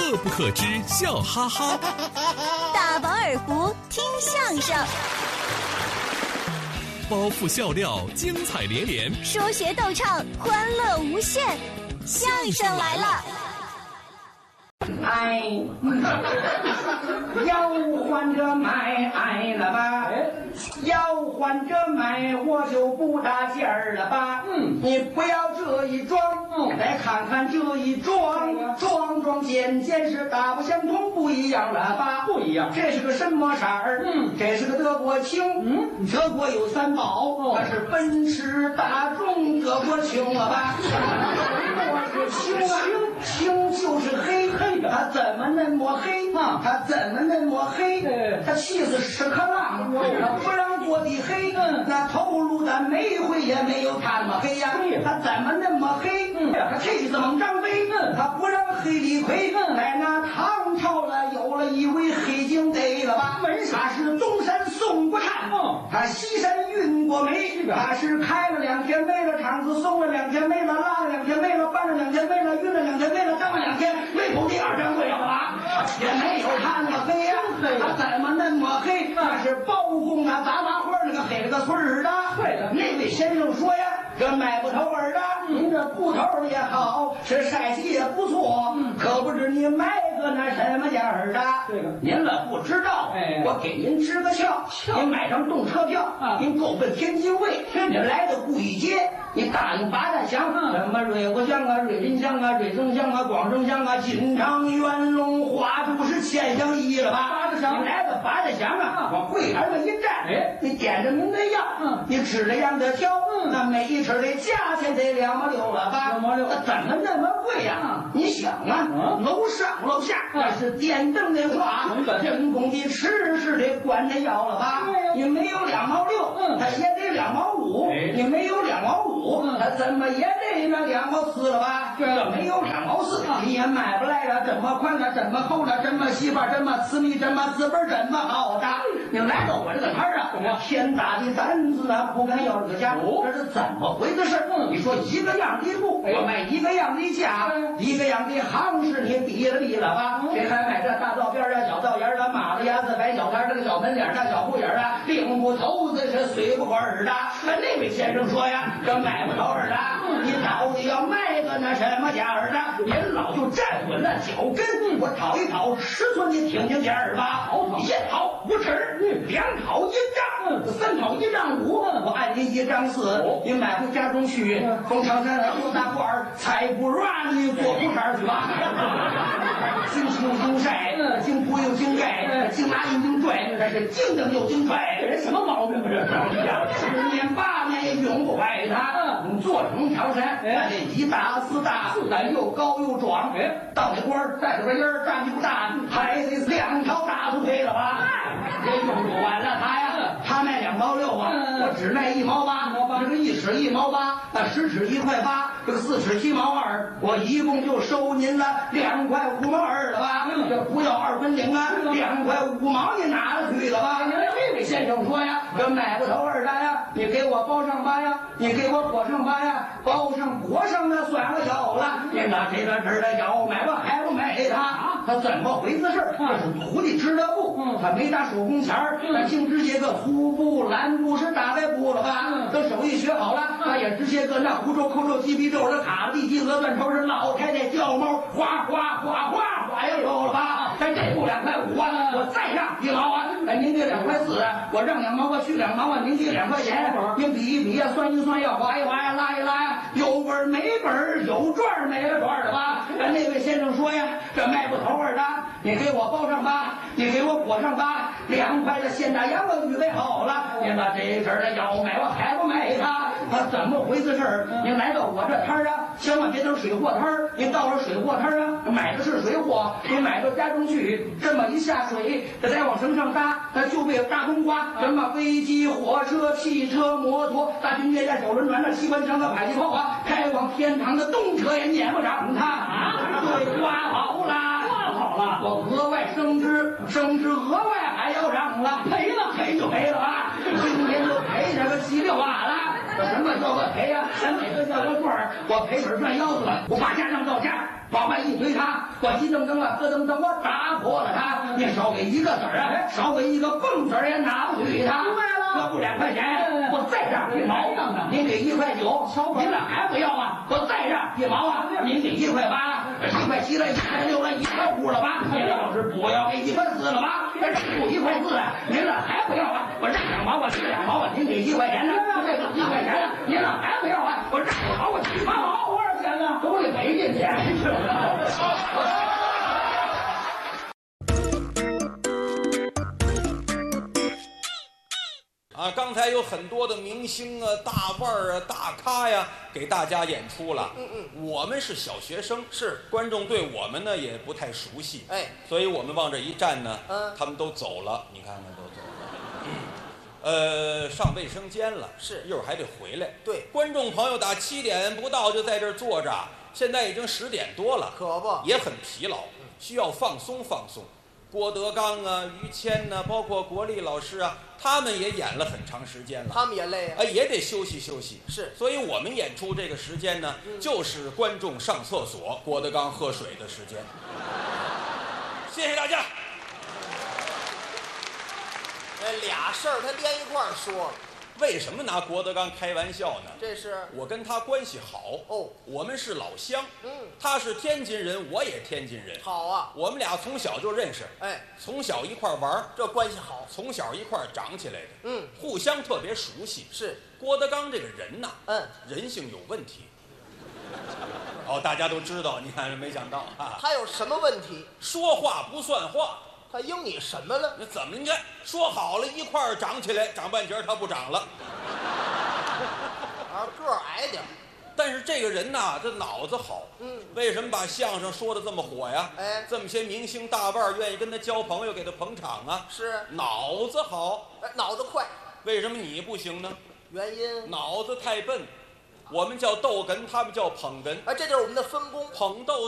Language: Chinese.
乐不可支，笑哈哈。 大饱耳福，听相声。 包袱笑料，精彩连连； 说学逗唱，欢乐无限。相声来了！ 哎，要换着买了吧？要换着买，我就不搭劲儿了吧？你不要这一装，来看看这一装，装件是大不相同，不一样了吧？不一样。这是个什么色儿？这是个德国青。德国有三宝，它是奔驰、大众、德国青了吧？我是青啊，青就是黑。他怎么那么黑？他怎么那么黑？他气死屎壳郎，他不让做的黑。那头颅的煤灰也没有他那么黑呀。他怎么那么黑？他气死猛张飞，他不让黑李逵。在那唐朝了，有了一位黑警队了吧？他是东山宋国禅，他西山运过煤，他是开了2天煤了，厂子送了2天煤了，拉了2天煤了，搬了2天煤了，运了2天煤了，当了2天煤土地2掌柜了吧？也没有他那么黑呀，他怎么那么黑？那是包公啊，杂花花那个黑了个村儿的。那位先生说呀，这买不头儿的，您这铺头也好，是晒气也不错，可不知你买个那什么价儿的？您了不知道，我给您支个窍，您买张动车票，您够奔天津卫，您来到故意街，你打听八大乡，什么瑞国乡啊、瑞林乡啊、瑞城乡啊、广州乡啊、金昌、元龙、花都是千乡一了吧？你来到八大乡啊，往柜台上一站，你点着您的药，你指着样的挑，那每一尺的价钱得2毛6了吧？2毛6，怎么那么贵呀？你想啊，楼上楼下那是电灯的话，人工的吃是得管它要了吧？你没有2毛6，它也得2毛5，你没有2毛5，它怎么也得那2毛4了吧？这没有2毛4，你也买不来了，这么宽了，这么厚了，这么细吧，这么私密，这么字本，这么好的。你来到我这个摊儿啊，天大的胆子啊，不敢要这个价，这是怎么回的事？你说一个样的布，我卖一个样的价，一个样的行市，你比了吧？谁还买这大道边啊、小道沿的、马子牙子、白小摊这个小门脸大小户眼啊，领不头子是随不过耳的。那位先生说呀，这买不着耳的，你到底要卖个那什么价儿的？您老就站稳了脚跟，我讨一讨尺寸，你听听价儿吧。1讨5尺，2讨1丈，3讨1丈5，我按您1丈4，您买回家中去，从长山来做大褂儿，才不让你做裤衩去吧。经出经晒，经铺又经盖，经拉又经拽，这是经蹬又经拽，这什么毛病啊？这10年8年也永不坏它。做成条山，这一大4大，又高又壮，到那官儿带着个烟儿，站起不大，还得2条大粗腿了吧？这用不完了他呀，他卖2毛6啊，我只卖1毛8，这个1尺1毛8，那10尺1块8，这个4尺7毛2，我一共就收您了2块5毛2了吧？这不要2分领啊，2块5毛你拿了去了吧？这位先生说呀，这买不头2的呀，你给我包上吧呀，你给我裹上吧呀，包上裹上那算了有了，你拿这个这儿的要买吧还不买他？他怎么回事？这是徒弟织的布，他没打手工钱儿，他净织些个粗布、蓝布是大白布了吧？等手艺学好了，他也织些个那胡皱、扣皱、鸡皮皱是卡地鸡鹅断头是老太太掉毛，哗哗哗哗哗也有了吧？这布2块5啊，我再让1毛啊，您给2块4，我让2毛，我去2毛啊，您给2块钱，您比一比呀，算一算呀，划一划呀，拉一拉呀，有本没本，有赚没了赚的吧？那位先生说呀，这卖不头的，你给我包上吧，你给我裹上吧，2块的现大洋我预备好了，您把这阵儿的要买我还不买他？他怎么回事？您来到我这摊儿啊，千万别等水货摊儿，您到了水货摊儿啊，买的是水货，你买到家中去，这么一下水，这再往绳上搭，它就被大冬瓜，什么飞机、火车、汽车、摩托、大军舰呀、小轮船、那机关枪的迫击炮啊，开往天堂的动车也撵不上它啊！对，刮好了，我额外升职，额外还要涨了，赔就赔了啊！今天就赔这个7、6瓦了。什么叫个赔呀？咱每个叫个赚儿，我赔本赚腰子了，我把价让到价。 往外一推他，我急噔噔啊，咯噔噔，我打破了他。你少给一个子儿啊，少给一个蹦子儿也拿不去他。 明白了， 这不2块钱，我再让1毛，您给1块9，您这还不要啊？我再让1毛啊，您给1块8，1块7了，1块6了，1块5了吧？您要是不要给1块4了吧？这不1块4啊，您这还不要啊？我让2毛，我给2毛啊，您给1块钱呢？这个1块钱呢，您这还不要啊？我让2毛，我7毛，多少钱呢？都得给您钱，是不是？ 啊，刚才有很多的明星啊、大腕儿啊、大咖呀，给大家演出了。我们是小学生， 是观众对我们呢也不太熟悉， 哎， 所以我们往这一站呢，他们都走了，你看看都走了。上卫生间了， 是一会儿还得回来。 对， 观众朋友打7点不到就在这儿坐着，现在已经10点多了， 可不也很疲劳，需要放松放松。郭德纲啊、于谦呐、包括国立老师啊，他们也演了很长时间了， 他们也累啊。 也得休息休息。 是， 所以我们演出这个时间呢，就是观众上厕所、郭德纲喝水的时间。谢谢大家。 俩事儿他连一块儿说了， 为什么拿郭德纲开玩笑呢？ 这是我跟他关系好哦， 我们是老乡。 他是天津人，我也天津人。 好啊， 我们俩从小就认识， 哎， 从小一块玩， 这关系好， 从小一块长起来的， 互相特别熟悉。 是郭德纲这个人呐， 人性有问题。大家都知道，你看没想到啊， 他有什么问题？ 说话不算话。 他应你什么了？ 那怎么？你看说好了一块儿长起来，长半截他不长了， 个儿矮点。 但是这个人呐，这脑子好。为什么把相声说的这么火呀？这么些明星大腕愿意跟他交朋友，给他捧场啊？ 是脑子好， 脑子快。 为什么你不行呢？ 原因脑子太笨。我们叫逗哏，他们叫捧哏。 这就是我们的分工。 捧逗